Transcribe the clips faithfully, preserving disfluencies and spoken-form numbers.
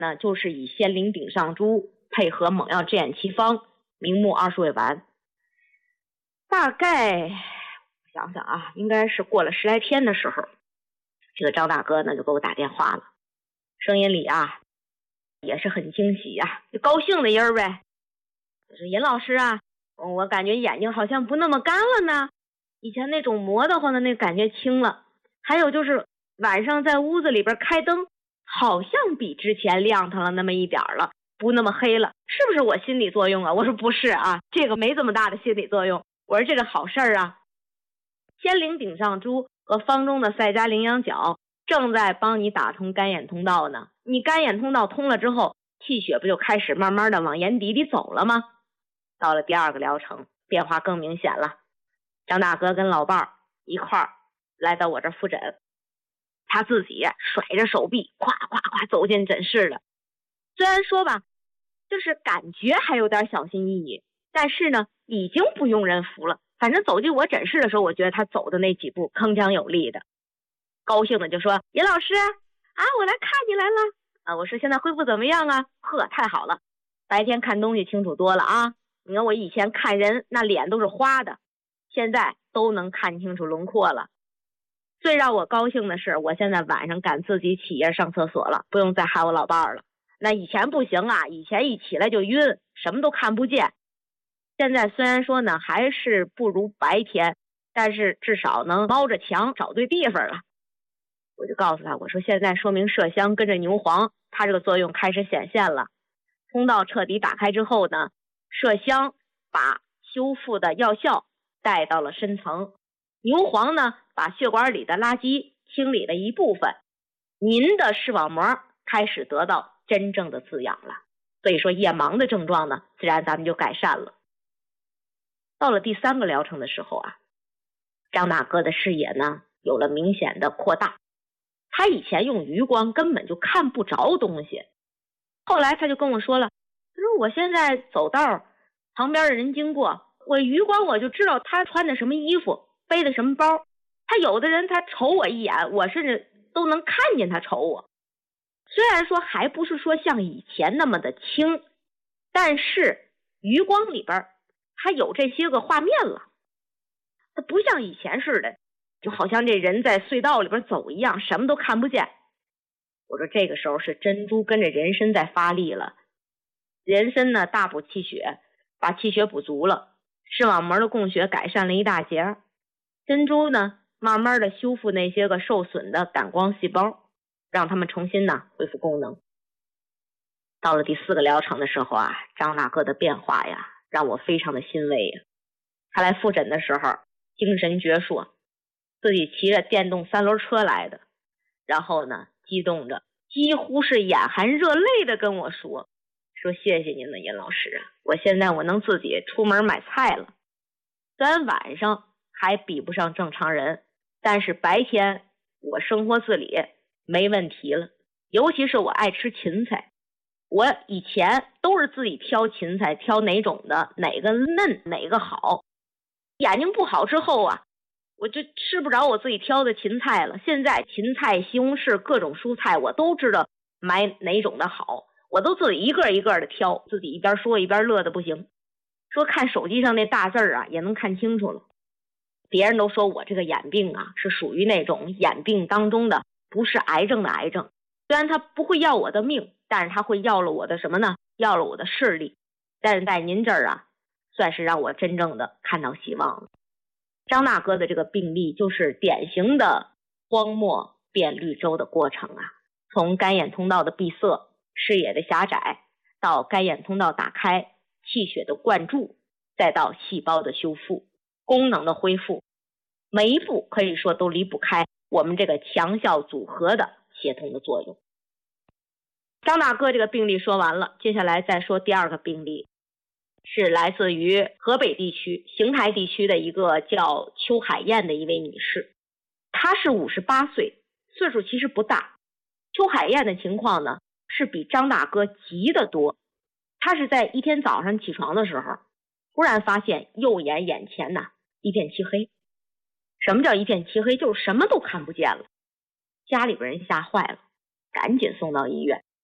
那就是以仙灵顶上珠配合猛药治眼奇方，明目二十味丸。大概想想啊，应该是过了十来天的时候，这个张大哥呢就给我打电话了，声音里啊也是很惊喜啊，就高兴的音儿呗。我说尹老师啊，我感觉眼睛好像不那么干了呢，以前那种磨得慌的那感觉轻了，还有就是晚上在屋子里边开灯，好像比之前亮堂了那么一点了，不那么黑了，是不是我心理作用啊？我说不是啊，这个没这么大的心理作用。我说这个好事儿啊，仙灵顶上珠和方中的赛迦羚羊角正在帮你打通干眼通道呢。你干眼通道通了之后，气血不就开始慢慢的往眼底里走了吗？到了第二个疗程，变化更明显了。张大哥跟老伴儿一块儿来到我这复诊，他自己甩着手臂，咵咵咵走进诊室了。虽然说吧，就是感觉还有点小心翼翼，但是呢，已经不用人扶了。反正走进我诊室的时候，我觉得他走的那几步铿锵有力的，高兴的就说：“尹老师啊，我来看你来了啊！”我说：“现在恢复怎么样啊？”呵，太好了，白天看东西清楚多了啊！你看我以前看人那脸都是花的，现在都能看清楚轮廓了。最让我高兴的是，我现在晚上敢自己起夜上厕所了，不用再喊我老伴儿了。那以前不行啊，以前一起来就晕，什么都看不见。现在虽然说呢还是不如白天，但是至少能猫着墙找对地方了。我就告诉他，我说现在说明麝香跟着牛黄，它这个作用开始显现了。通道彻底打开之后呢，麝香把修复的药效带到了深层，牛黄呢把血管里的垃圾清理了一部分，您的视网膜开始得到真正的滋养了。所以说夜盲的症状呢，自然咱们就改善了。到了第三个疗程的时候啊，张大哥的视野呢有了明显的扩大，他以前用余光根本就看不着东西，后来他就跟我说了，他说我现在走道旁边的人经过，我余光我就知道他穿的什么衣服，背的什么包，他有的人他瞅我一眼，我甚至都能看见他瞅我。虽然说还不是说像以前那么的清，但是余光里边它有这些个画面了，它不像以前似的，就好像这人在隧道里边走一样，什么都看不见。我说这个时候是珍珠跟着人参在发力了，人参呢大补气血，把气血补足了，视网膜的供血改善了一大截，珍珠呢慢慢的修复那些个受损的感光细胞，让他们重新呢恢复功能。到了第四个疗程的时候啊，张大哥的变化呀让我非常的欣慰呀。他来复诊的时候精神矍铄，自己骑着电动三轮车来的，然后呢激动着，几乎是眼含热泪的跟我说说谢谢您了尹老师啊，我现在我能自己出门买菜了。虽然晚上还比不上正常人，但是白天我生活自理没问题了，尤其是我爱吃芹菜，我以前都是自己挑芹菜，挑哪种的，哪个嫩哪个好。眼睛不好之后啊，我就吃不着我自己挑的芹菜了。现在芹菜、西红柿各种蔬菜我都知道买哪种的好，我都自己一个一个的挑，自己一边说一边乐的不行。说看手机上那大字啊也能看清楚了。别人都说我这个眼病啊是属于那种眼病当中的不是癌症的癌症，虽然它不会要我的命，但是它会要了我的什么呢？要了我的视力。但是在您这儿啊，算是让我真正的看到希望了。张大哥的这个病例就是典型的荒漠变绿洲的过程啊，从干眼通道的闭塞，视野的狭窄，到干眼通道打开，气血的灌注，再到细胞的修复，功能的恢复，每一步可以说都离不开我们这个强效组合的协同的作用。张大哥这个病例说完了，接下来再说第二个病例，是来自于河北地区邢台地区的一个叫邱海燕的一位女士。她是五十八岁，岁数其实不大。邱海燕的情况呢是比张大哥急得多。她是在一天早上起床的时候，忽然发现右眼眼前呢一片漆黑。什么叫一片漆黑？就是什么都看不见了。家里边人吓坏了，赶紧送到医院。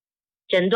诊断